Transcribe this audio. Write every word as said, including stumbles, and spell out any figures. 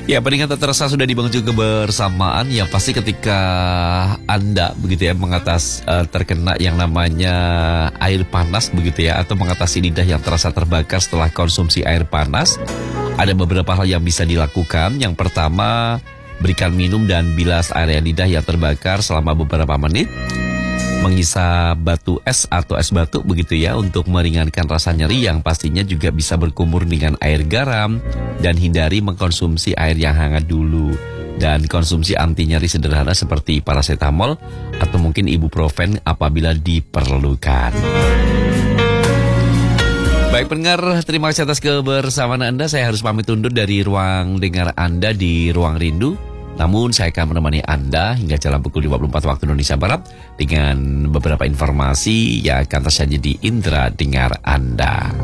Ya, peringatan terasa sudah dibangun juga bersamaan. Ya, pasti ketika Anda begitu ya mengatas uh, terkena yang namanya air panas begitu ya, atau mengatasi lidah yang terasa terbakar setelah konsumsi air panas, ada beberapa hal yang bisa dilakukan. Yang pertama, berikan minum dan bilas area lidah yang terbakar selama beberapa menit. Menghisap batu es atau es batu begitu ya untuk meringankan rasa nyeri yang pastinya juga bisa berkumur dengan air garam, dan hindari mengkonsumsi air yang hangat dulu, dan konsumsi anti nyeri sederhana seperti paracetamol atau mungkin ibuprofen apabila diperlukan. Baik pendengar, terima kasih atas kebersamaan Anda. Saya harus pamit undur dari ruang dengar Anda di Ruang Rindu. Namun saya akan menemani Anda hingga jalan pukul lima puluh empat waktu Indonesia Barat dengan beberapa informasi yang akan tersaji di Indra Dengar Anda.